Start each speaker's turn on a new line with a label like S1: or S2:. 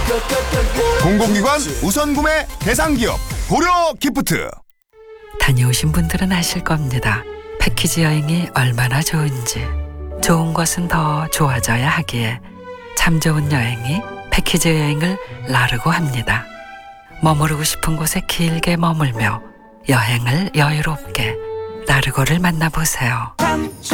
S1: 공공기관 우선 구매 대상기업 고려 기프트.
S2: 다녀오신 분들은 아실 겁니다. 패키지 여행이 얼마나 좋은지. 좋은 것은 더 좋아져야 하기에 참 좋은 여행이 패키지 여행을 나르고 합니다. 머무르고 싶은 곳에 길게 머물며 여행을 여유롭게 나르고를 만나보세요.